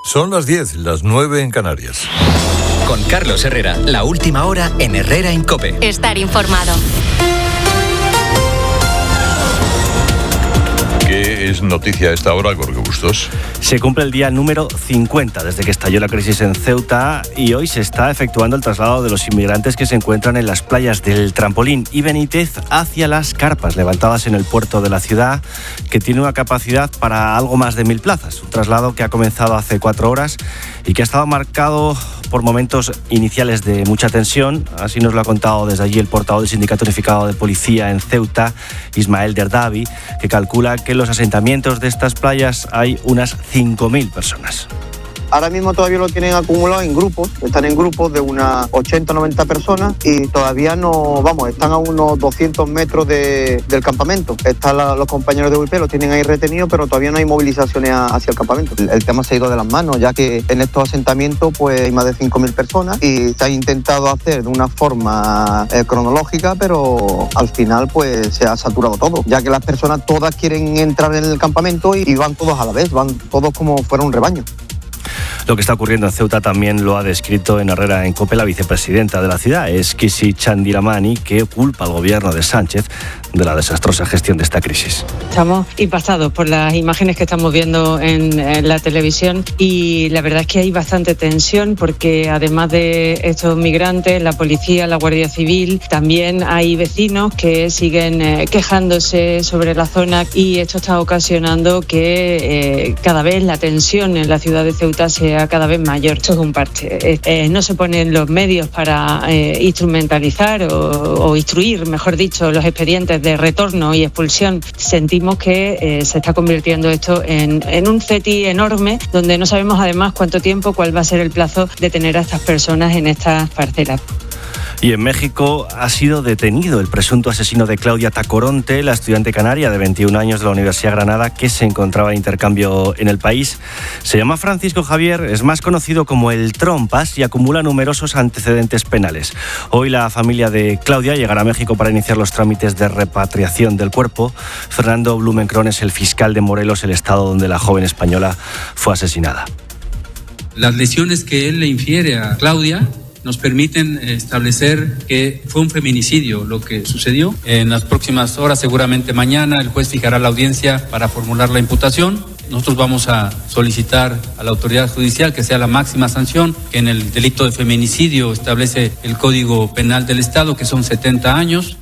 Son las 10, las 9 en Canarias. Con Carlos Herrera, la última hora en Herrera en COPE. Estar informado. ¿Qué es noticia a esta hora, Jorge Bustos? Se cumple el día número 50 desde que estalló la crisis en Ceuta y hoy se está efectuando el traslado de los inmigrantes que se encuentran en las playas del Trampolín y Benítez hacia las carpas levantadas en el puerto de la ciudad, que tiene una capacidad para algo más de 1.000 plazas. Un traslado que ha comenzado hace 4 horas y que ha estado marcado por momentos iniciales de mucha tensión. Así nos lo ha contado desde allí el portavoz del Sindicato Unificado de Policía en Ceuta, Ismael Derdavi, que calcula que en los asentamientos de estas playas hay unas 5.000 personas. Ahora mismo todavía lo tienen acumulado en grupos, están en grupos de unas 80 o 90 personas y todavía están a unos 200 metros del campamento. Están los compañeros de UIP, lo tienen ahí retenido, pero todavía no hay movilizaciones hacia el campamento. El tema se ha ido de las manos, ya que en estos asentamientos pues hay más de 5.000 personas y se ha intentado hacer de una forma cronológica, pero al final pues se ha saturado todo, ya que las personas todas quieren entrar en el campamento y van todos a la vez, van todos como fuera un rebaño. Lo que está ocurriendo en Ceuta también lo ha descrito en Herrera en COPE la vicepresidenta de la ciudad, Esquisi Chandiramani, que culpa al gobierno de Sánchez de la desastrosa gestión de esta crisis. Estamos impactados por las imágenes que estamos viendo en la televisión y la verdad es que hay bastante tensión porque además de estos migrantes, la policía, la Guardia Civil, también hay vecinos que siguen quejándose sobre la zona y esto está ocasionando que cada vez la tensión en la ciudad de Ceuta sea cada vez mayor. Esto es un parche. No se ponen los medios para instrumentalizar o instruir, mejor dicho, los expedientes de retorno y expulsión. Sentimos que se está convirtiendo esto en un ceti enorme donde no sabemos además cuánto tiempo, cuál va a ser el plazo de tener a estas personas en estas parcelas. Y en México ha sido detenido el presunto asesino de Claudia Tacoronte, la estudiante canaria de 21 años de la Universidad de Granada que se encontraba de intercambio en el país. Se llama Francisco Javier, es más conocido como el Trompas y acumula numerosos antecedentes penales. Hoy la familia de Claudia llegará a México para iniciar los trámites de repatriación del cuerpo. Fernando Blumenkron es el fiscal de Morelos, el estado donde la joven española fue asesinada. Las lesiones que él le infiere a Claudia nos permiten establecer que fue un feminicidio lo que sucedió. En las próximas horas, seguramente mañana, el juez fijará la audiencia para formular la imputación. Nosotros vamos a solicitar a la autoridad judicial que sea la máxima sanción, que en el delito de feminicidio establece el Código Penal del Estado, que son 70 años.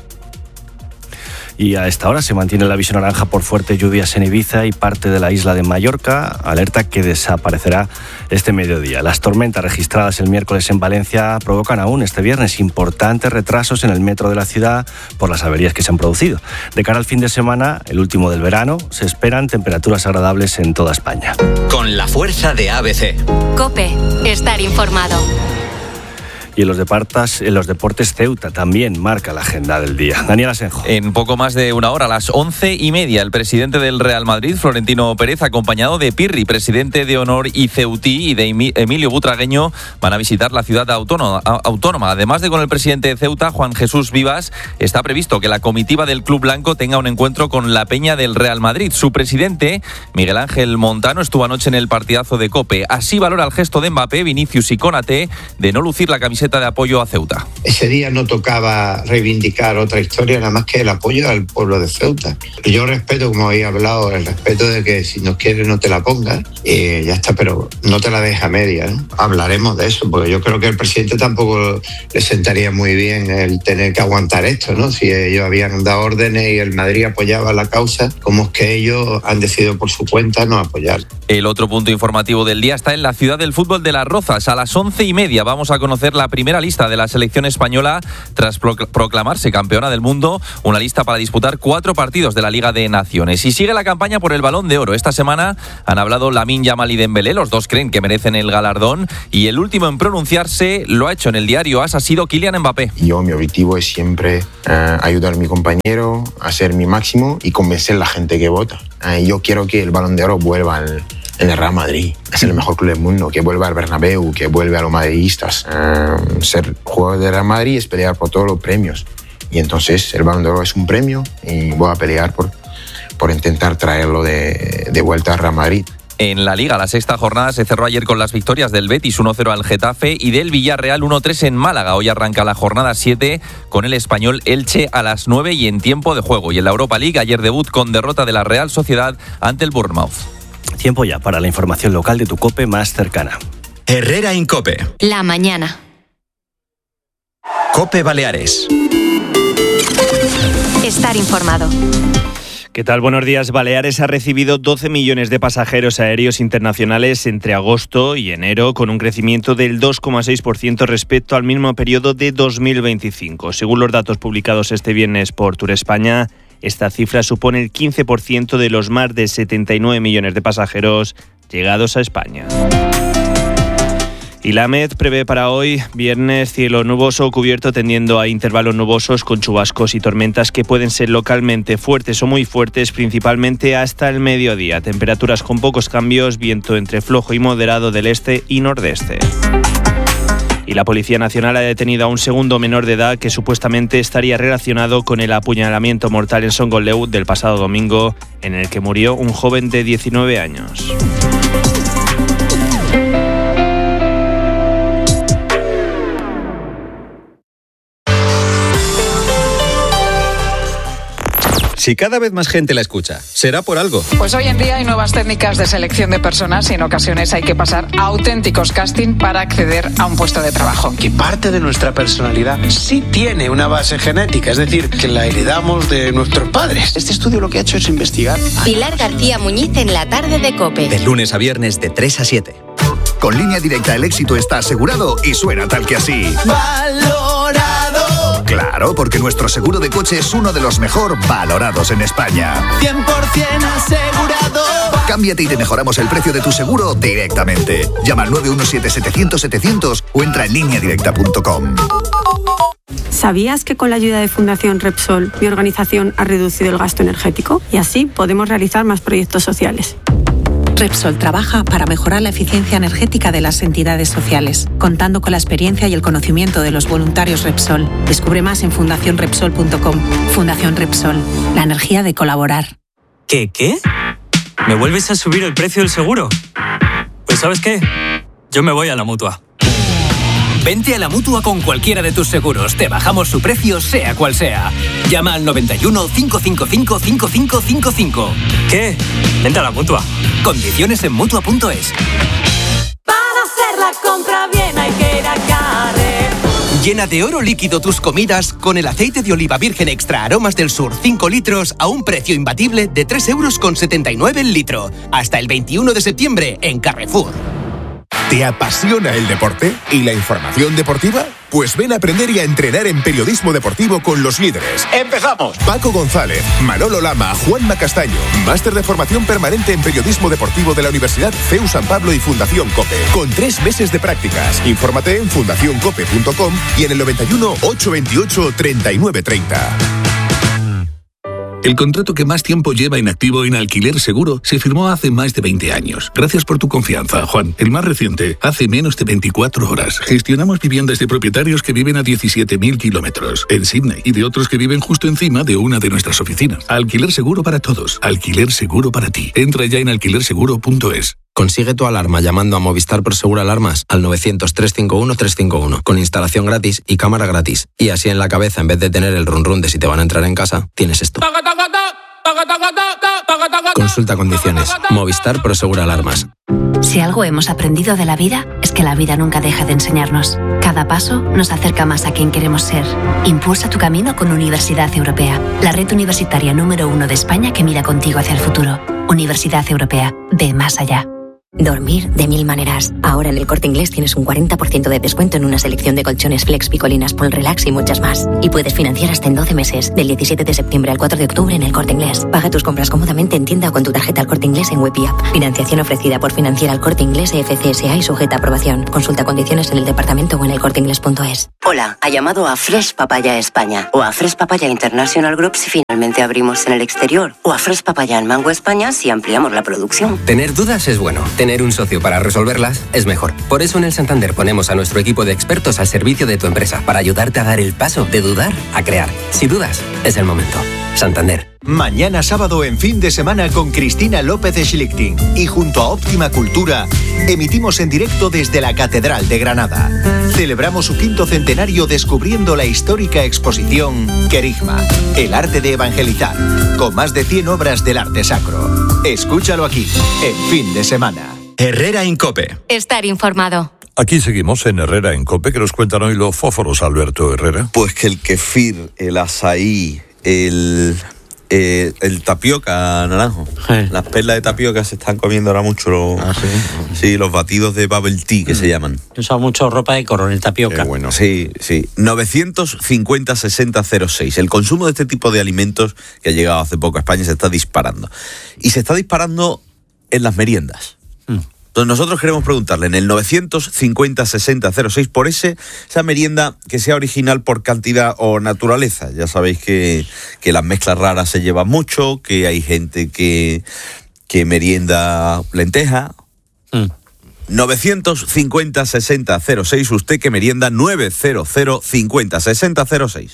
Y a esta hora se mantiene el aviso naranja por fuertes lluvias en Ibiza y parte de la isla de Mallorca, alerta que desaparecerá este mediodía. Las tormentas registradas el miércoles en Valencia provocan aún este viernes importantes retrasos en el metro de la ciudad por las averías que se han producido. De cara al fin de semana, el último del verano, se esperan temperaturas agradables en toda España. Con la fuerza de ABC. COPE, estar informado. Y en los deportes, Ceuta también marca la agenda del día. Daniel Asenjo. En poco más de una hora, a las 11:30, el presidente del Real Madrid, Florentino Pérez, acompañado de Pirri, presidente de honor y ceutí, y de Emilio Butragueño, van a visitar la ciudad autónoma. Además de con el presidente de Ceuta, Juan Jesús Vivas, está previsto que la comitiva del Club Blanco tenga un encuentro con la peña del Real Madrid. Su presidente, Miguel Ángel Montano, estuvo anoche en el partidazo de COPE. Así valora el gesto de Mbappé, Vinicius y Konaté de no lucir la camiseta de apoyo a Ceuta. Ese día no tocaba reivindicar otra historia nada más que el apoyo al pueblo de Ceuta. Yo respeto, como habéis hablado, el respeto de que si no quieres no te la pongas, ya está, pero no te la dejes a media, ¿no? Hablaremos de eso, porque yo creo que al presidente tampoco le sentaría muy bien el tener que aguantar esto, ¿no? Si ellos habían dado órdenes y el Madrid apoyaba la causa, ¿cómo es que ellos han decidido por su cuenta no apoyar? El otro punto informativo del día está en la ciudad del fútbol de Las Rozas. A las 11:30 vamos a conocer la primera lista de la selección española tras proclamarse campeona del mundo, una lista para disputar 4 partidos de la Liga de Naciones. Y sigue la campaña por el Balón de Oro. Esta semana han hablado Lamine Yamal y Dembélé, los dos creen que merecen el galardón, y el último en pronunciarse lo ha hecho en el diario AS, ha sido Kylian Mbappé. Mi objetivo es siempre ayudar a mi compañero, hacer mi máximo y convencer a la gente que vota. Yo quiero que el Balón de Oro vuelva en el Real Madrid, es el mejor club del mundo, que vuelva al Bernabéu, que vuelva a los madridistas. Ser jugador de Real Madrid es pelear por todos los premios, y entonces el Balón de Oro es un premio y voy a pelear por intentar traerlo de vuelta al Real Madrid. En la Liga, la sexta jornada se cerró ayer con las victorias del Betis 1-0 al Getafe y del Villarreal 1-3 en Málaga. Hoy arranca la jornada 7 con el Español Elche a las 9 y en tiempo de juego. Y en la Europa League, ayer debut con derrota de la Real Sociedad ante el Bournemouth. Tiempo ya para la información local de tu COPE más cercana. Herrera en COPE. La mañana. COPE Baleares. Estar informado. ¿Qué tal? Buenos días. Baleares ha recibido 12 millones de pasajeros aéreos internacionales entre agosto y enero, con un crecimiento del 2,6% respecto al mismo periodo de 2025. Según los datos publicados este viernes por Tour España, esta cifra supone el 15% de los más de 79 millones de pasajeros llegados a España. Y la AMET prevé para hoy, viernes, cielo nuboso o cubierto tendiendo a intervalos nubosos con chubascos y tormentas que pueden ser localmente fuertes o muy fuertes, principalmente hasta el mediodía. Temperaturas con pocos cambios, viento entre flojo y moderado del este y nordeste. Y la Policía Nacional ha detenido a un segundo menor de edad que supuestamente estaría relacionado con el apuñalamiento mortal en Songoleu del pasado domingo, en el que murió un joven de 19 años. Si cada vez más gente la escucha, será por algo. Pues hoy en día hay nuevas técnicas de selección de personas y en ocasiones hay que pasar a auténticos casting para acceder a un puesto de trabajo. Que parte de nuestra personalidad sí tiene una base genética, es decir, que la heredamos de nuestros padres. Este estudio lo que ha hecho es investigar. Pilar García Muñiz en la tarde de COPE. De lunes a viernes de 3 a 7. Con Línea Directa el éxito está asegurado y suena tal que así. ¡Valorado! Claro, porque nuestro seguro de coche es uno de los mejor valorados en España. 100% asegurado. Cámbiate y te mejoramos el precio de tu seguro directamente. Llama al 917-700-700 o entra en lineadirecta.com. ¿Sabías que con la ayuda de Fundación Repsol, mi organización ha reducido el gasto energético? Y así podemos realizar más proyectos sociales. Repsol trabaja para mejorar la eficiencia energética de las entidades sociales, contando con la experiencia y el conocimiento de los voluntarios Repsol. Descubre más en fundacionrepsol.com. Fundación Repsol, la energía de colaborar. ¿Qué? ¿Me vuelves a subir el precio del seguro? Pues ¿sabes qué? Yo me voy a la Mutua. Vente a la Mutua con cualquiera de tus seguros. Te bajamos su precio, sea cual sea. Llama al 91 555 5555. ¿Qué? Vente a la Mutua. Condiciones en Mutua.es. Para hacer la compra bien hay que ir a Carrer. Llena de oro líquido tus comidas con el aceite de oliva virgen extra aromas del sur 5 litros a un precio imbatible de 3,79 € el litro. Hasta el 21 de septiembre en Carrefour. ¿Te apasiona el deporte y la información deportiva? Pues ven a aprender y a entrenar en periodismo deportivo con los líderes. ¡Empezamos! Paco González, Manolo Lama, Juanma Castaño. Máster de formación permanente en periodismo deportivo de la Universidad CEU San Pablo y Fundación COPE. Con 3 meses de prácticas. Infórmate en fundacioncope.com y en el 91 828 3930. El contrato que más tiempo lleva inactivo en Alquiler Seguro se firmó hace más de 20 años. Gracias por tu confianza, Juan. El más reciente, hace menos de 24 horas. Gestionamos viviendas de propietarios que viven a 17.000 kilómetros en Sydney y de otros que viven justo encima de una de nuestras oficinas. Alquiler Seguro para todos. Alquiler Seguro para ti. Entra ya en alquilerseguro.es. Consigue tu alarma llamando a Movistar Prosegur Alarmas al 900-351-351 con instalación gratis y cámara gratis. Y así en la cabeza, en vez de tener el run run de si te van a entrar en casa, tienes esto. Consulta condiciones. Movistar Prosegur Alarmas. Si algo hemos aprendido de la vida, es que la vida nunca deja de enseñarnos. Cada paso nos acerca más a quien queremos ser. Impulsa tu camino con Universidad Europea, la red universitaria número 1 de España que mira contigo hacia el futuro. Universidad Europea, ve más allá. Dormir de 1000 maneras. Ahora en el Corte Inglés tienes un 40% de descuento en una selección de colchones Flex, Picolinas, Pol Relax y muchas más. Y puedes financiar hasta en 12 meses, del 17 de septiembre al 4 de octubre en el Corte Inglés. Paga tus compras cómodamente en tienda o con tu tarjeta al Corte Inglés en Web y App. Financiación ofrecida por Financiera al Corte Inglés FCSA y sujeta a aprobación. Consulta condiciones en el departamento o en elcorteinglés.es. Hola, ha llamado a Fresh Papaya España o a Fresh Papaya International Group si finalmente abrimos en el exterior o a Fresh Papaya en Mango España si ampliamos la producción. Tener dudas es bueno. Tener un socio para resolverlas es mejor. Por eso en el Santander ponemos a nuestro equipo de expertos al servicio de tu empresa para ayudarte a dar el paso de dudar a crear. Si dudas, es el momento. Santander. Mañana sábado en Fin de Semana con Cristina López Schlichting y junto a Óptima Cultura emitimos en directo desde la Catedral de Granada. Celebramos su 5º centenario descubriendo la histórica exposición Querigma, el arte de evangelizar, con más de 100 obras del arte sacro. Escúchalo aquí, en Fin de Semana. Herrera en COPE. Estar informado. Aquí seguimos en Herrera en COPE, que nos cuentan hoy los fósforos, Alberto Herrera. Pues que el kefir, el azaí, el tapioca naranjo. Las perlas de tapioca se están comiendo ahora mucho. Sí, los batidos de bubble tea que se llaman. He usado mucho ropa de coronel tapioca. Qué bueno. Sí. 950-6006. El consumo de este tipo de alimentos que ha llegado hace poco a España se está disparando. Y se está disparando en las meriendas. Entonces nosotros queremos preguntarle en el 950-6006 por esa merienda que sea original por cantidad o naturaleza. Ya sabéis que las mezclas raras se llevan mucho, que hay gente que merienda lenteja. 950-6006, usted que merienda 900-50-6006.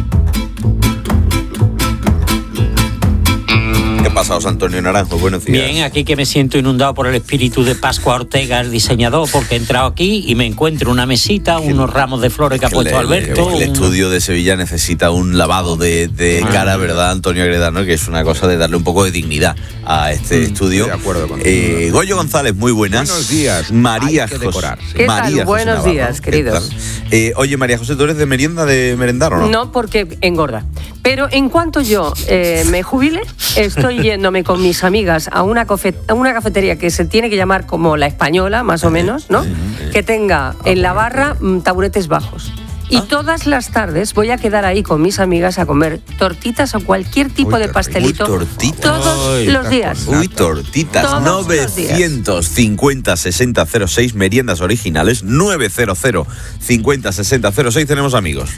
¿Qué pasa, José Antonio Naranjo? Buenos días. Bien, aquí que me siento inundado por el espíritu de Pascua Ortega, el diseñador, porque he entrado aquí y me encuentro una mesita, unos ramos de flores que ha puesto Alberto. El estudio de Sevilla necesita un lavado de cara, ¿verdad, Antonio Agredano? Que es una cosa de darle un poco de dignidad a este estudio. De acuerdo contigo. Goyo González, muy buenas. Buenos días. María Hay que José. decorar. ¿Qué María tal? Buenos José días, Navarro. queridos. Oye, María José, ¿tú eres de merienda, de merendar o no? No, porque engorda. Pero en cuanto yo me jubile, estoy yéndome con mis amigas a una cafetería que se tiene que llamar como La Española, más o menos, ¿no? Que tenga en la barra taburetes bajos. Y todas las tardes voy a quedar ahí con mis amigas a comer tortitas o cualquier tipo de pastelito. Todos los días. Tortitas. Todos los días. 950-6006, meriendas originales. 900-50-6006, tenemos amigos.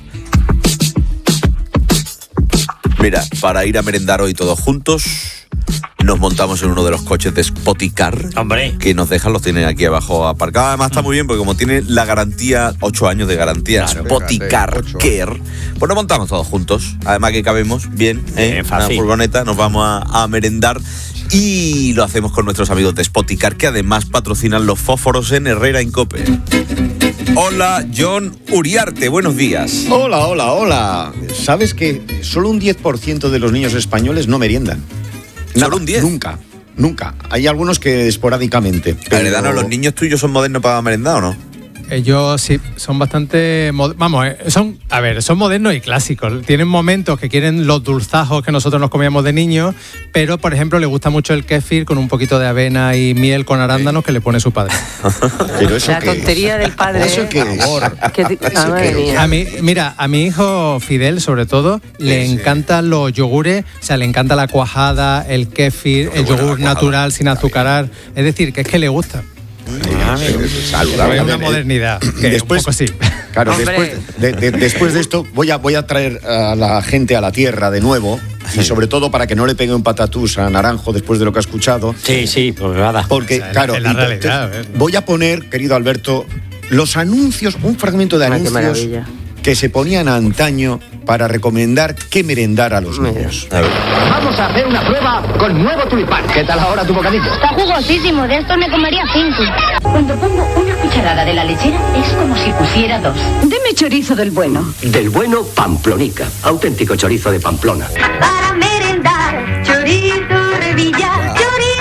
Mira, para ir a merendar hoy todos juntos, nos montamos en uno de los coches de Spoticar. Hombre. Que nos dejan, los tienen aquí abajo aparcados. Además está muy bien porque como tiene la garantía, 8 años de garantía, claro, Spoticar Care, pues nos montamos todos juntos. Además que cabemos bien, en una furgoneta, nos vamos a merendar. Y lo hacemos con nuestros amigos de Spoticar, que además patrocinan los fósforos en Herrera en COPE. Hola, John Uriarte, buenos días. Hola. ¿Sabes que solo un 10% de los niños españoles no meriendan? ¿Solo un 10? Nunca. Hay algunos que esporádicamente. Agredano, ¿los niños tuyos son modernos para merendar o no? Ellos sí, son bastante... son modernos y clásicos. Tienen momentos que quieren los dulzajos que nosotros nos comíamos de niños, pero, por ejemplo, les gusta mucho el kéfir con un poquito de avena y miel con arándanos que le pone su padre. ¿Pero eso la tontería del padre. ¿Eso qué es? A mi hijo Fidel, sobre todo, le encantan los yogures, o sea, le encanta la cuajada, el kéfir, el yogur natural sin azucarar. Es decir, que es que le gusta. Saludable. Es una modernidad. Después, un poco sí. Claro, después de esto voy a traer a la gente a la tierra de nuevo. Y sobre todo para que no le pegue un patatús a Naranjo después de lo que ha escuchado. Sí, pues nada. Porque, claro, la realidad, voy a poner, querido Alberto, los anuncios, un fragmento de anuncios que se ponían antaño para recomendar qué merendar a los niños. Vamos a hacer una prueba con nuevo tulipán. ¿Qué tal ahora tu bocadillo? Está jugosísimo, de estos me comería 5. Cuando pongo una cucharada de la lechera es como si pusiera 2. Deme chorizo del bueno. Del bueno Pamplonica, auténtico chorizo de Pamplona. Para merendar, chorizo revilla,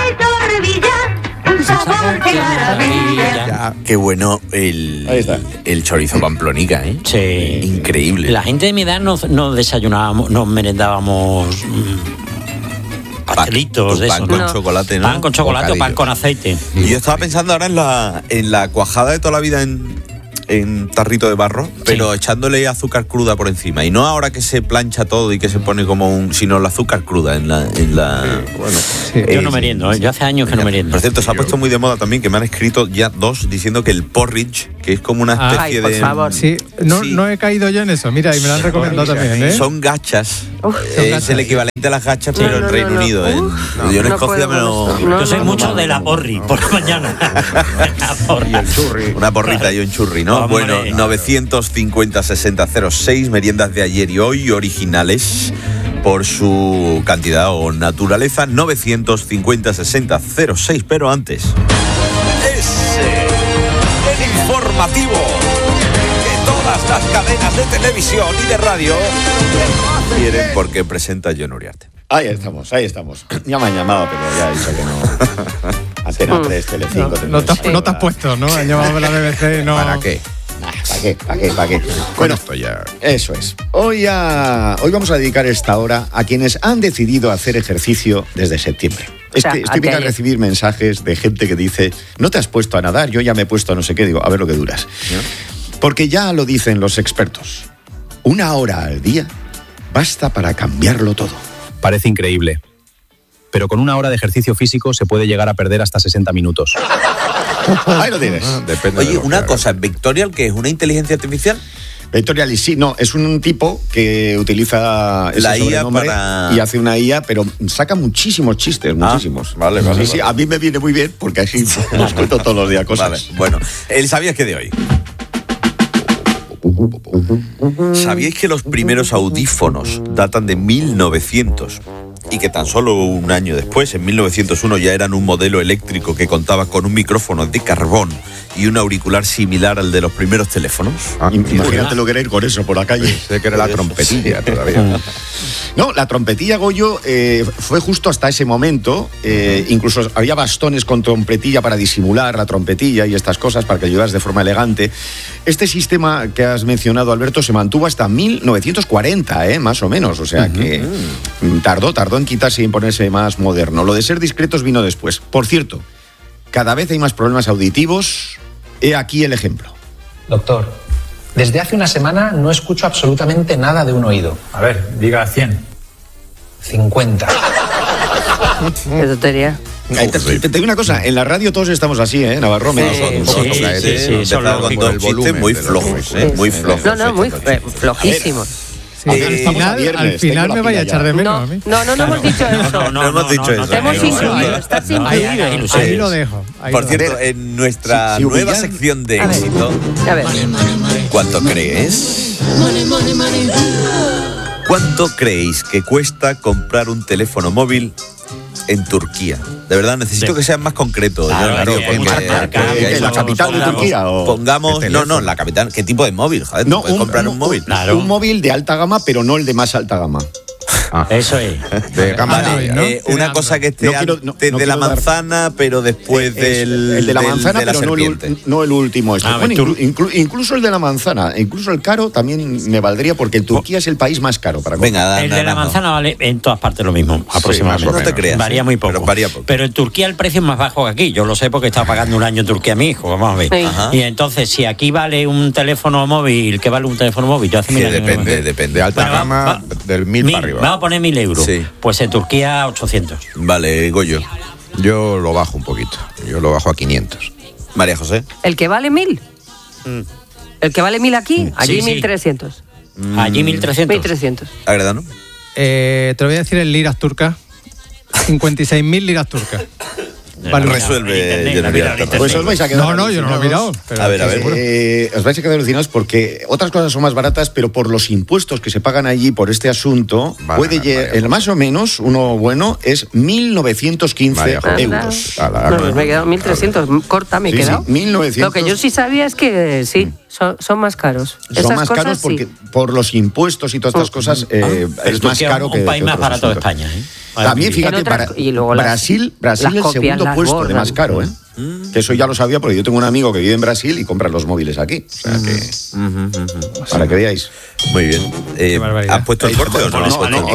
un sabor que maravilla. Qué bueno el chorizo Pamplonica, ¿eh? Sí. Increíble. La gente de mi edad no desayunábamos, nos merendábamos pastelitos de pan eso. con chocolate, ¿no? Pan con chocolate o pan con aceite. Y yo estaba pensando ahora en la cuajada de toda la vida en tarrito de barro, pero echándole azúcar cruda por encima. Y no ahora que se plancha todo y que se pone como sino el azúcar cruda en la yo no meriendo, yo hace años que no meriendo. Por cierto, se ha puesto muy de moda también, que me han escrito ya dos diciendo que el porridge, que es como una especie de... por favor. Sí, no he caído yo en eso. Mira, y me lo han recomendado también, ¿eh? Son gachas. Es el equivalente a las gachas, pero en Reino Unido. Yo en Escocia me lo... Yo soy mucho de la porri, por la mañana. Y el churri. Una porrita y un churri, ¿no? Hombre. Bueno, 950-6006, meriendas de ayer y hoy, originales. por su cantidad o naturaleza. 950-60-06. Pero antes, el informativo que todas las cadenas de televisión y de radio quieren, porque presenta John Uriarte. Ahí estamos. Ya me han llamado, pero ya he dicho que no. Antena 3, Telecinco. No te has puesto, ¿no? Han llamado a la BBC, no. ¿Para qué? ¿Para qué? Bueno, esto ya. Eso es. Hoy vamos a dedicar esta hora a quienes han decidido hacer ejercicio desde septiembre. Estoy viendo a recibir mensajes de gente que dice: no te has puesto a nadar, yo ya me he puesto a no sé qué. Digo, a ver lo que duras. Porque ya lo dicen los expertos. 1 hora al día basta para cambiarlo todo. Parece increíble, pero con 1 hora de ejercicio físico se puede llegar a perder hasta 60 minutos. Ahí lo tienes. Oye, una cosa, ¿Vectorial qué es? ¿Una inteligencia artificial? Vectorial, sí, no, es un tipo que utiliza ese la IA y hace una IA, pero saca muchísimos chistes, muchísimos. Vale. Sí, a mí me viene muy bien porque así os cuento todos los días cosas. Vale, bueno, ¿el sabías qué de hoy? ¿Sabíais que los primeros audífonos datan de 1900? Y que tan solo un año después, en 1901, ya eran un modelo eléctrico que contaba con un micrófono de carbón y un auricular similar al de los primeros teléfonos? Imagínate lo que era ir con eso por la calle. Sé que era la trompetilla todavía. No, la trompetilla, Goyo, fue justo hasta ese momento. Incluso había bastones con trompetilla para disimular la trompetilla y estas cosas, para que ayudas de forma elegante. Este sistema que has mencionado, Alberto, se mantuvo hasta 1940, más o menos. O sea que tardó en quitarse y en ponerse más moderno. Lo de ser discretos vino después. Por cierto, cada vez hay más problemas auditivos. He aquí el ejemplo. Doctor, desde hace una semana no escucho absolutamente nada de un oído. A ver, diga 100. 50. Qué tontería. Te digo una cosa, en la radio todos estamos así, Navarro. Sí, son el volumen muy flojos, muy flojos. No, muy flojísimos. Sí, al final me vaya a echar de menos a mí. No hemos dicho eso. No hemos dicho eso. Te hemos incluido, estás incluido. Ahí lo dejo. Por cierto, en nuestra nueva sección de éxito, a ver. ¿Cuánto crees? ¿Cuánto creéis que cuesta comprar un teléfono móvil en Turquía? De verdad, necesito que seas más concreto. Claro, porque ¿la capital de Turquía? Pongamos, no, la capital. ¿Qué tipo de móvil? Joder, no, puedes comprar un móvil. Un móvil de alta gama, pero no el de más alta gama. Eso es. De gama una cosa que esté antes de la manzana, pero después del. El de la manzana, pero no el último. Bueno, incluso el de la manzana, incluso el caro también me valdría, porque en Turquía es el país más caro para comprar. El de la manzana vale en todas partes lo mismo, aproximadamente. No te creas. Varía muy poco. Pero en Turquía el precio es más bajo que aquí. Yo lo sé porque estaba pagando un año en Turquía a mi hijo. Vamos a ver. Sí. Y entonces, si aquí vale un teléfono móvil, ¿qué vale un teléfono móvil? Yo hace depende. Alta gama, del 1000 para arriba. Vamos a poner 1000 euros. Sí. Pues en Turquía 800. Vale, Goyo. Yo lo bajo un poquito. Yo lo bajo a 500. María José. ¿El que vale 1000? ¿El que vale 1000 aquí? Allí 1300. Allí 1300. 1300. ¿Agredano? Te lo voy a decir en liras turcas. 56.000 liras turcas. Vale, resuelve. Pues os vais a quedar. No, yo no lo he mirado. Pero a ver. Os vais a quedar alucinados porque otras cosas son más baratas, pero por los impuestos que se pagan allí por este asunto, el más o menos, uno bueno, es 1.915 euros. Me he quedado 1.300. Corta, me he quedado. 1.900. Lo que yo sí sabía es que sí, son más caros. Son más caros porque por los impuestos y todas estas cosas es más caro que. Un país más barato de España, También, fíjate, Brasil el segundo puesto de más caro, Que eso ya lo sabía porque yo tengo un amigo que vive en Brasil y compra los móviles aquí. O sea que. Para que veáis. Muy bien. ¿Has puesto el corte o no?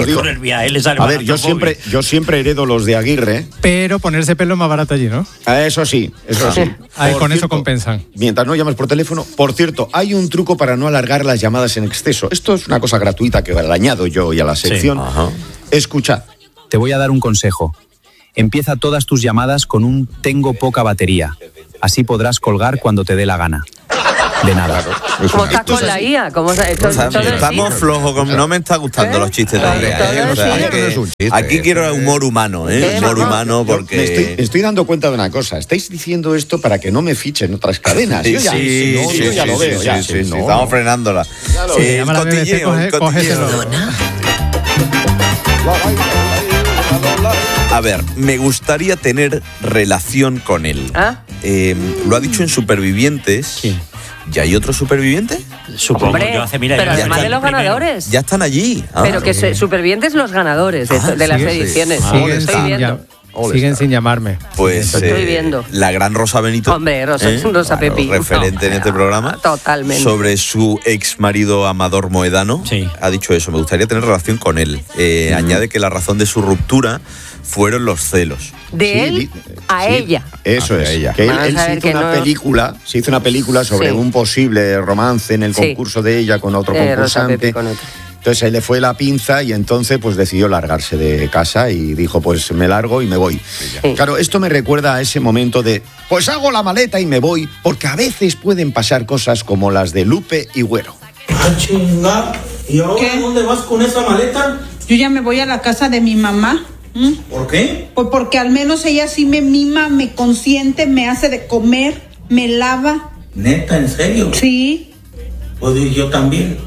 A ver, yo siempre heredo los de Aguirre. Pero ponerse pelo es más barato allí, ¿no? Eso sí. Con eso compensan. Mientras no llamas por teléfono. Por cierto, hay un truco para no alargar las llamadas en exceso. Esto es una cosa gratuita que le añado yo y a la sección. Escuchad. Te voy a dar un consejo. Empieza todas tus llamadas con un tengo poca batería. Así podrás colgar cuando te dé la gana. De nada. ¿Cómo estás con la IA? Estamos flojos. No me está gustando los chistes de Andrea. Aquí quiero humor humano, humor humano porque... Me estoy dando cuenta de una cosa. Estáis diciendo esto para que no me fichen otras cadenas. Yo ya lo veo. Estamos frenándola. Cotilleo. A ver, me gustaría tener relación con él. Lo ha dicho en Supervivientes. Sí. ¿Ya hay otro superviviente? Supongo. Hombre, yo hace 1000 pero años. además de los ganadores. Ya están allí. Pero que supervivientes los ganadores de las ediciones. Estoy viendo. Siguen sin llamarme. Pues estoy viendo. La gran Rosa Benito. Hombre, Rosa Pepi. Referente en este programa. Totalmente. Sobre su ex marido Amador Moedano. Sí. Ha dicho eso, me gustaría tener relación con él. Añade que la razón de su ruptura fueron los celos. De él a ella. Eso es. Ella. Que él se hizo una película sobre un posible romance en el concurso de ella con otro concursante. Entonces ahí le fue la pinza y entonces pues decidió largarse de casa y dijo, pues me largo y me voy. Sí. Claro, esto me recuerda a ese momento de, pues hago la maleta y me voy, porque a veces pueden pasar cosas como las de Lupe y Güero. ¡Ah, chinga! ¿Y ahora dónde vas con esa maleta? Yo ya me voy a la casa de mi mamá. ¿Por qué? Pues porque al menos ella sí me mima, me consiente, me hace de comer, me lava. ¿Neta, en serio? Sí. Pues yo también.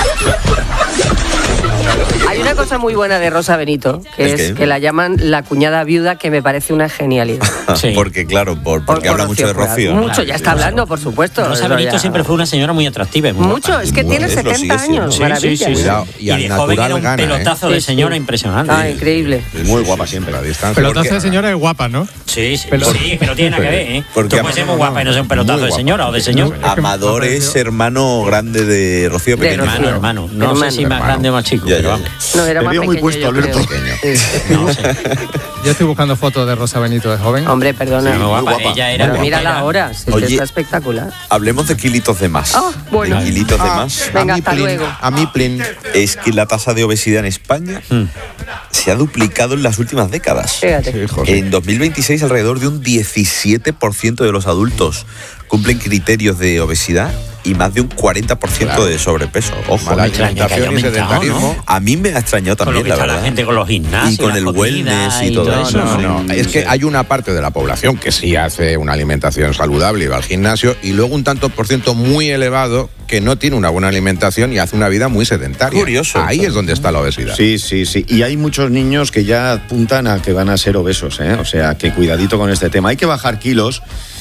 Hay una cosa muy buena de Rosa Benito, que es que la llaman la cuñada viuda, que me parece una genialidad. Sí. Porque claro, porque habla mucho de Rocío. Mucho, ya está hablando, por supuesto. Rosa Benito siempre fue una señora muy atractiva. Mucho, es que tiene 70 años, maravilla. Y de joven era un pelotazo de señora impresionante. Ah, increíble. Muy guapa siempre. A distancia. Pelotazo de señora es guapa, ¿no? Sí, sí, sí, que no tiene nada que ver, ¿eh? Tú puedes ser muy guapa y no ser un pelotazo de señora o de señor. Amador es hermano grande de Rocío Pequeño. Hermano. No sé si más grande o más chico, pero vamos. No, era más pequeño, puesto, Alberto. No sé. Yo estoy buscando fotos de Rosa Benito de joven. Hombre, perdona. Sí, muy guapa. Ella era pero mírala ahora, está espectacular. Hablemos de kilitos de más. Bueno. Kilitos de más. Venga, hasta luego. A mí, plin. Es que la tasa de obesidad en España se ha duplicado en las últimas décadas. Fíjate. En 2026, alrededor de un 17% de los adultos cumplen criterios de obesidad y más de un 40% de sobrepeso. Ojo, la alimentación y sedentarismo. ¿no? A mí me ha extrañado también, la verdad. La gente con los gimnasios y con el wellness y todo eso. No. Es que hay una parte de la población que sí hace una alimentación saludable y va al gimnasio, y luego un tanto por ciento muy elevado que no tiene una buena alimentación y hace una vida muy sedentaria. Curioso. Ahí es donde está la obesidad. Sí. Y hay muchos niños que ya apuntan a que van a ser obesos, ¿eh? O sea, que cuidadito con este tema. Hay que bajar kilos.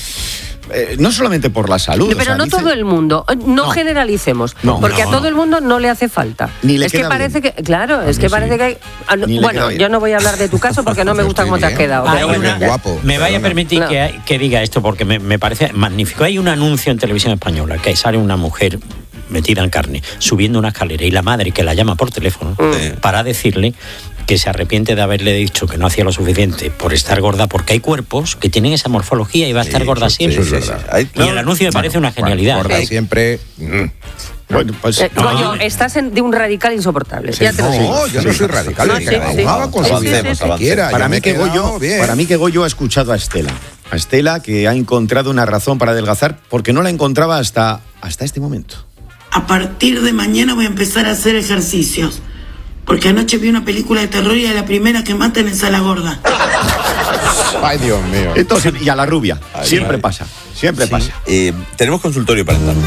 No solamente por la salud. Pero no todo el mundo. No generalicemos. Porque a todo el mundo no le hace falta. Ni le es que parece bien. Claro, es que parece que hay. Bueno, yo no voy a hablar de tu caso porque no me gusta cómo te has quedado. Guapo. Me vaya a permitir que diga esto porque me parece magnífico. Hay un anuncio en televisión española que sale una mujer metida en carne, subiendo una escalera, y la madre que la llama por teléfono para decirle que se arrepiente de haberle dicho que no hacía lo suficiente por estar gorda, porque hay cuerpos que tienen esa morfología y va a estar gorda siempre. Eso es verdad. Y el anuncio me parece una genialidad. Gorda siempre. Bueno, pues, Goyo, estás de un radical insoportable. Sí, yo no soy radical. Para mí que Goyo ha escuchado a Estela. A Estela, que ha encontrado una razón para adelgazar porque no la encontraba hasta este momento. A partir de mañana voy a empezar a hacer ejercicios. Porque anoche vi una película de terror y a la primera que matan es a la gorda. Ay, Dios mío. Entonces, y a la rubia. Siempre pasa. Tenemos consultorio parental.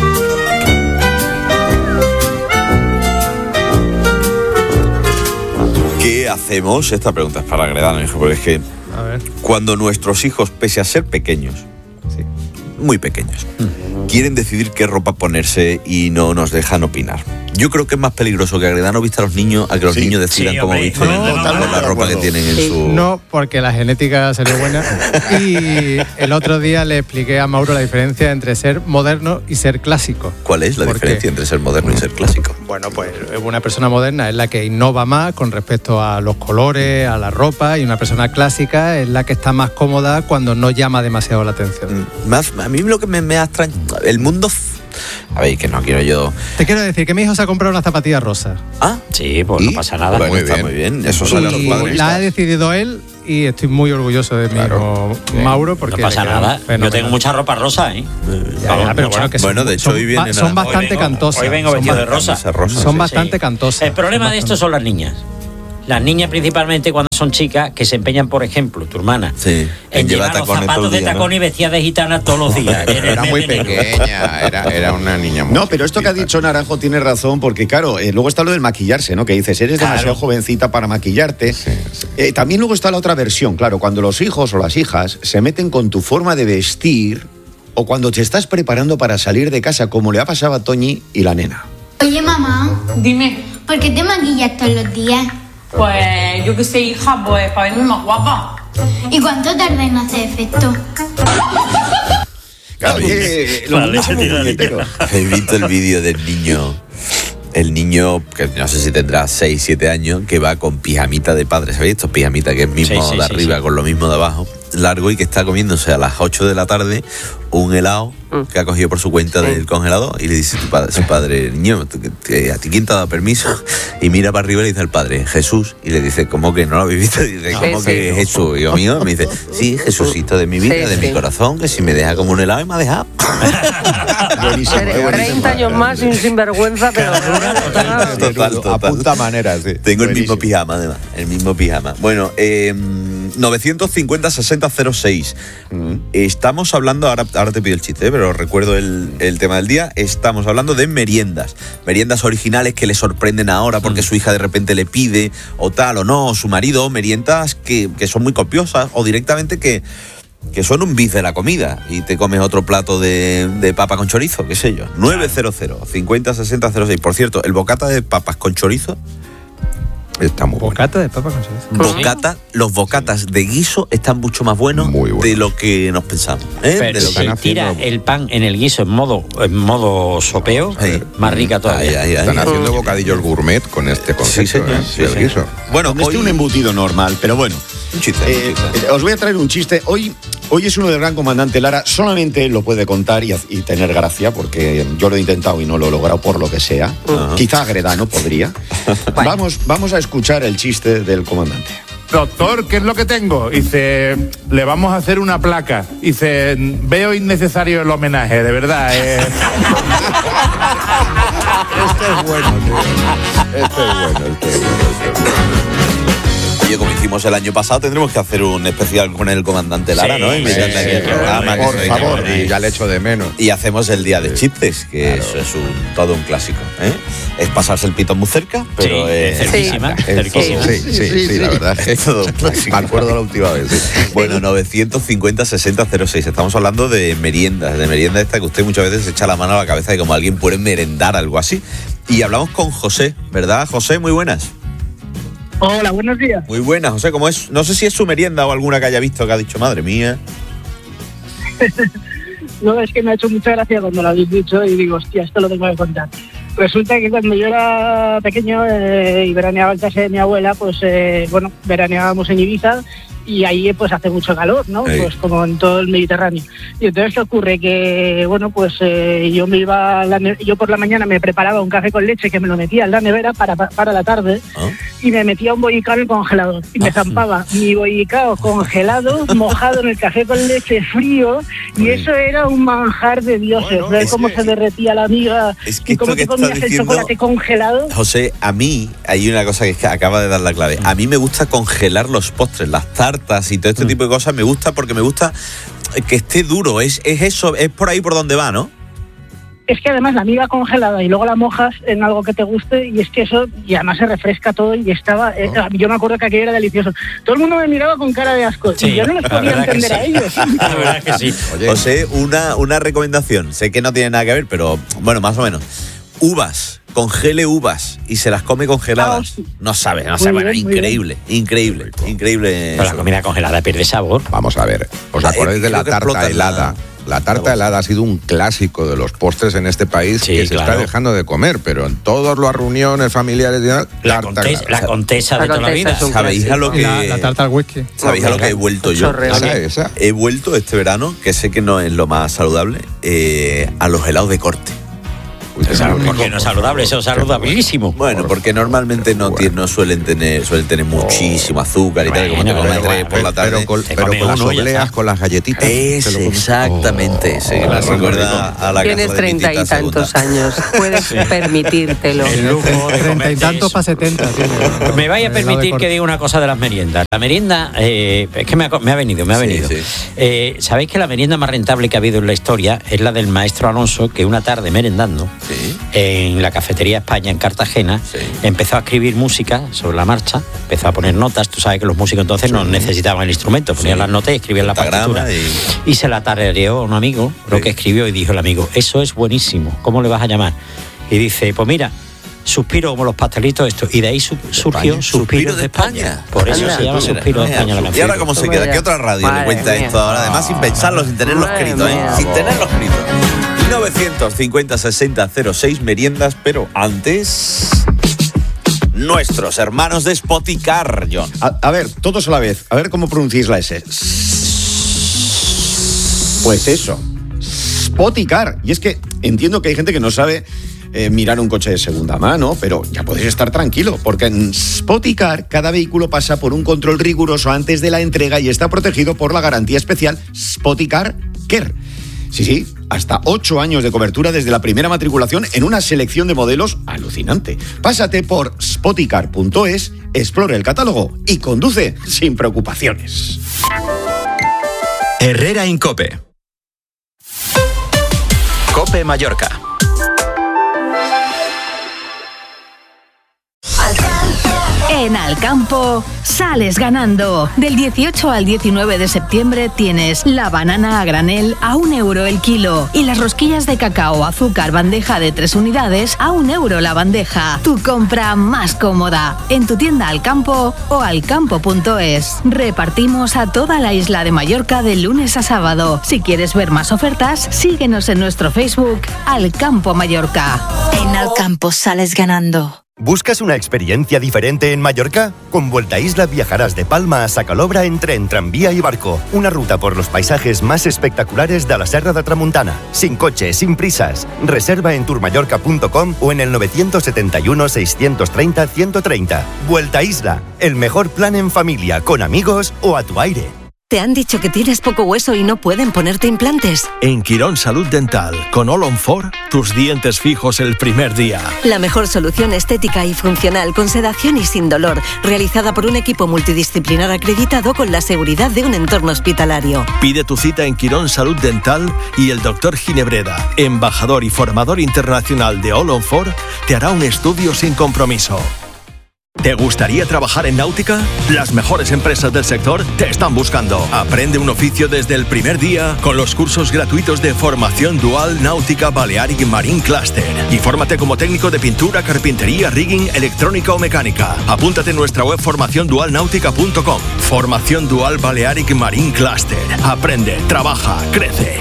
¿Qué hacemos? Esta pregunta es para Gredano, hijo, porque es que cuando nuestros hijos, pese a ser pequeños, muy pequeños, quieren decidir qué ropa ponerse y no nos dejan opinar. Yo creo que es más peligroso que Gredano vista a los niños a que los niños decidan cómo visten la ropa que tienen en su... No, porque la genética sería buena. Y el otro día le expliqué a Mauro la diferencia entre ser moderno y ser clásico. ¿Cuál es la diferencia entre ser moderno y ser clásico? Bueno, pues una persona moderna es la que innova más con respecto a los colores, a la ropa, y una persona clásica es la que está más cómoda cuando no llama demasiado la atención. A mí lo que me ha extrañado... El mundo... A ver, que no quiero yo... Te quiero decir que mi hijo se ha comprado una zapatilla rosa. Sí, pues no pasa nada. Bueno, está muy bien. Eso sale a los padres. La ha decidido él y estoy muy orgulloso de mi hijo Mauro. Porque no pasa nada. Yo tengo mucha ropa rosa, ¿eh? Pero bueno, de hecho, hoy viene... Son bastante cantosas. Hoy vengo vestido de rosa. Son bastante cantosas. El problema de esto son las niñas. Las niñas principalmente cuando son chicas que se empeñan, por ejemplo, tu hermana, en llevar los zapatos de tacón y vestida de gitana todos los días. Era muy pequeña, era una niña muy... No, pero esto que ha dicho Naranjo tiene razón, porque claro, luego está lo del maquillarse, ¿no? Que dices, eres demasiado jovencita para maquillarte. También luego está la otra versión, claro, cuando los hijos o las hijas se meten con tu forma de vestir o cuando te estás preparando para salir de casa, como le ha pasado a Toñi y la nena. Oye, mamá. Dime. ¿Por qué te maquillas todos los días? Pues yo qué sé, hija, pues para verme más guapa. ¿Y cuánto tarda en hacer efecto? Claro, he visto el vídeo del niño. El niño, que no sé si tendrá 6, 7 años, que va con pijamita de padre. ¿Sabéis? Estos pijamitas que es mismo de arriba con lo mismo de abajo, largo, y que está comiéndose a las 8 de la tarde un helado que ha cogido por su cuenta del congelador, y le dice su padre, niño, ¿a ti quién te ha dado permiso? Y mira para arriba y le dice al padre, Jesús, y le dice, ¿cómo que no lo habéis visto? Y dice, ¿cómo que Jesús, hijo mío? Me dice, sí, Jesucito de mi vida, de mi corazón, que si me deja como un helado y me ha dejado. Buenísimo, 30 años más sin sinvergüenza, pero... Total. Apunta maneras, sí. Tengo el mismo pijama, además. El mismo pijama. Bueno, 950-6006. Estamos hablando, ahora te pido el chiste, pero recuerdo el tema del día. Estamos hablando de meriendas. Meriendas originales que le sorprenden ahora porque su hija de repente le pide, o tal, o no, o su marido. Meriendas que son muy copiosas, o directamente que son un bis de la comida y te comes otro plato de papa con chorizo, qué sé yo. 900-50-6006. Por cierto, el bocata de papas con chorizo está muy bueno. ¿Bocata de papa con chorizo? Los bocatas de guiso están mucho más buenos de lo que nos pensamos. Pero si tira el pan en el guiso en modo sopeo, más rica todavía. Están haciendo bocadillos gourmet con este concepto del guiso. Bueno, hoy un embutido normal, pero bueno. Un chiste. Os voy a traer un chiste. Hoy es uno del gran comandante Lara. Solamente él lo puede contar y tener gracia, porque yo lo he intentado y no lo he logrado por lo que sea. Quizá Gredano podría. Vamos a escuchar el chiste del comandante. Doctor, ¿qué es lo que tengo? Dice, le vamos a hacer una placa. Dice, veo innecesario el homenaje, de verdad. Este es bueno, tío. Este es bueno. Oye, como hicimos el año pasado, tendremos que hacer un especial con el comandante Lara, ¿no? Invitando aquí al programa. Por favor, ya le echo de menos. Y hacemos el día de chistes, que eso es todo un clásico. Es pasarse el pito muy cerca, pero cerquísima. Sí, la verdad. Es todo un clásico. Me acuerdo la última vez. Sí. Bueno, 950-6006. Estamos hablando de meriendas, esta que usted muchas veces echa la mano a la cabeza de cómo alguien puede merendar algo así. Y hablamos con José, ¿verdad, José? Muy buenas. Hola, buenos días. Muy buenas, José, ¿cómo es? No sé si es su merienda o alguna que haya visto que ha dicho, madre mía. No, es que me ha hecho mucha gracia cuando lo habéis dicho y digo, hostia, esto lo tengo que contar. Resulta que cuando yo era pequeño y veraneaba en casa de mi abuela, pues veraneábamos en Ibiza y ahí pues hace mucho calor, ¿no? Sí. Pues como en todo el Mediterráneo. Y entonces ¿qué ocurre? Que, yo me iba yo por la mañana me preparaba un café con leche que me lo metía en la nevera para la tarde y me metía un bollicao en el congelador y me zampaba mi bollicao congelado, mojado en el café con leche frío y eso era un manjar de dioses. Ver cómo se derretía la miga y cómo te comías el chocolate congelado. José, a mí hay una cosa que acaba de dar la clave. A mí me gusta congelar los postres, las tartas y todo este tipo de cosas. Me gusta porque me gusta que esté duro. Es eso, es por ahí por donde va, ¿no? Es que además la miga congelada y luego la mojas en algo que te guste y es que eso, y además se refresca todo y estaba, yo me acuerdo que aquello era delicioso. Todo el mundo me miraba con cara de asco y yo no les podía entender a ellos. La verdad que sí. Oye, José, una recomendación, sé que no tiene nada que ver, pero bueno, más o menos. Uvas, congele uvas y se las come congeladas. No sabe, bueno, increíble. Pero la comida congelada pierde sabor. Vamos a ver, ¿os acordáis de la tarta helada? La tarta helada ha sido un clásico de los postres en este país que se está dejando de comer, pero en todas las reuniones familiares la contesa de toda la vida. ¿Sabéis a lo que la tarta al whisky? ¿Sabéis a lo que he vuelto yo? Esa. He vuelto este verano, que sé que no es lo más saludable, a los helados de corte. Porque no es saludable, eso es saludabilísimo. Bueno, porque normalmente no suelen tener muchísimo azúcar y tal, como te comes 3 por la tarde. Pero con las obleas, con las galletitas. Exactamente ese. Me recuerda a la Tienes 30 y tantos años, puedes permitírtelo. El lujo de 30 y tantos para 70. Me vaya a permitir que diga una cosa de las meriendas. La merienda, es que me ha venido. Sí. ¿Sabéis que la merienda más rentable que ha habido en la historia es la del maestro Alonso, que una tarde merendando en la cafetería España en Cartagena empezó a escribir música sobre la marcha, empezó a poner notas? Tú sabes que los músicos entonces no necesitaban el instrumento, ponían las notas y escribían la partitura. Y se la tarareó a un amigo lo que escribió y dijo el amigo: eso es buenísimo, ¿cómo le vas a llamar? Y dice: pues mira, Suspiro como los pastelitos, esto. Y de ahí surgió Suspiro de España. Por eso se llama Suspiro de España la canción. ¿Y ahora cómo se queda? ¿Qué otra radio le cuenta esto ahora? Además, sin pensarlo, sin tenerlo escrito, sin tenerlo escrito. 950-60-06 meriendas, pero antes... Nuestros hermanos de Spoticar, John. A ver, todos a la vez. A ver cómo pronunciáis la S. Pues eso. Spoticar. Y es que entiendo que hay gente que no sabe mirar un coche de segunda mano, pero ya podéis estar tranquilo, porque en Spoticar cada vehículo pasa por un control riguroso antes de la entrega y está protegido por la garantía especial Spoticar Care. Sí, hasta 8 años de cobertura desde la primera matriculación en una selección de modelos alucinante. Pásate por spoticar.es, explora el catálogo y conduce sin preocupaciones. Herrera Incope. Cope Mallorca. En Alcampo sales ganando. Del 18 al 19 de septiembre tienes la banana a granel a 1 euro el kilo y las rosquillas de cacao azúcar bandeja de 3 unidades a 1 euro la bandeja. Tu compra más cómoda en tu tienda Alcampo o alcampo.es. Repartimos a toda la isla de Mallorca de lunes a sábado. Si quieres ver más ofertas, síguenos en nuestro Facebook Alcampo Mallorca. En Alcampo sales ganando. ¿Buscas una experiencia diferente en Mallorca? Con Vuelta a Isla viajarás de Palma a Sacalobra en tren, tranvía y barco. Una ruta por los paisajes más espectaculares de la Serra de Tramuntana. Sin coche, sin prisas. Reserva en tourmallorca.com o en el 971 630 130. Vuelta a Isla, el mejor plan en familia, con amigos o a tu aire. ¿Te han dicho que tienes poco hueso y no pueden ponerte implantes? En Quirón Salud Dental, con All on 4, tus dientes fijos el primer día. La mejor solución estética y funcional, con sedación y sin dolor, realizada por un equipo multidisciplinar acreditado con la seguridad de un entorno hospitalario. Pide tu cita en Quirón Salud Dental y el Dr. Ginebreda, embajador y formador internacional de All on 4, te hará un estudio sin compromiso. ¿Te gustaría trabajar en náutica? Las mejores empresas del sector te están buscando. Aprende un oficio desde el primer día con los cursos gratuitos de formación dual Náutica Balearic Marine Cluster. Y fórmate como técnico de pintura, carpintería, rigging, electrónica o mecánica. Apúntate en nuestra web formaciondualnautica.com. Formación Dual Balearic Marine Cluster. Aprende, trabaja, crece.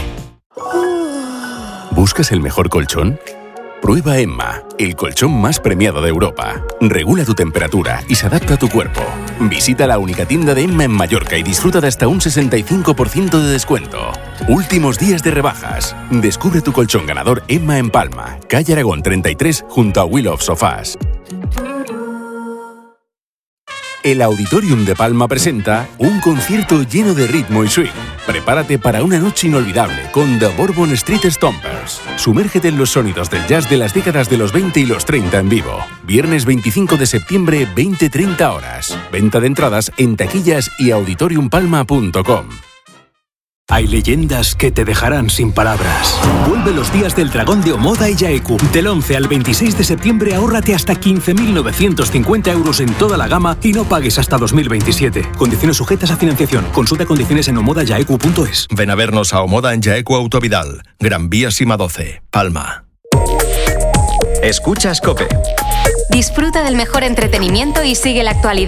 ¿Buscas el mejor colchón? Prueba Emma, el colchón más premiado de Europa. Regula tu temperatura y se adapta a tu cuerpo. Visita la única tienda de Emma en Mallorca y disfruta de hasta un 65% de descuento. Últimos días de rebajas. Descubre tu colchón ganador Emma en Palma, calle Aragón 33, junto a Wheel of Sofás. El Auditorium de Palma presenta un concierto lleno de ritmo y swing. Prepárate para una noche inolvidable con The Bourbon Street Stompers. Sumérgete en los sonidos del jazz de las décadas de los 20 y los 30 en vivo. Viernes 25 de septiembre, 20-30 horas. Venta de entradas en taquillas y auditoriumpalma.com. Hay leyendas que te dejarán sin palabras. Vuelve los días del dragón de Omoda y Yaeku. Del 11 al 26 de septiembre ahórrate hasta 15.950 euros en toda la gama y no pagues hasta 2027. Condiciones sujetas a financiación. Consulta condiciones en omodayaeku.es. Ven a vernos a Omoda en Yaeku Autovidal, Gran Vía Sima 12, Palma. Escuchas COPE. Disfruta del mejor entretenimiento y sigue la actualidad